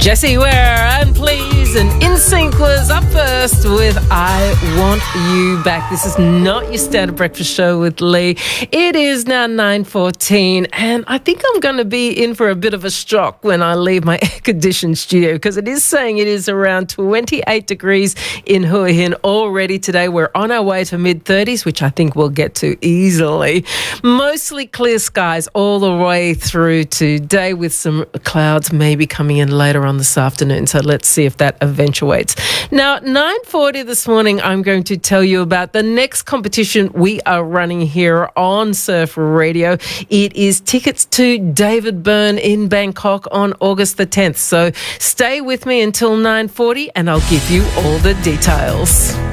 Jessie Ware and Please and NSYNC was up first with I Want You Back. This is not your standard breakfast show with Lee. It is now 9:14 and I think I'm going to be in for a bit of a shock when I leave my air-conditioned studio because it is saying it is around 28 degrees in Hua Hin already today. We're on our way to mid-30s, which I think we'll get to easily. Mostly clear skies all the way through today with some clouds maybe coming in later on this afternoon. So let's see if that eventuates. Now, 9:40 this morning, I'm going to tell you about the next competition we are running here on Surf Radio. It is tickets to David Byrne in Bangkok on August the 10th. So stay with me until 9:40 and I'll give you all the details.